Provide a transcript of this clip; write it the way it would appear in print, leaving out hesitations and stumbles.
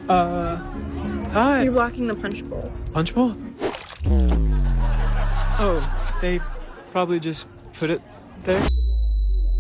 Hi. You're blocking the punch bowl. Punch bowl? Oh, they probably just put it there.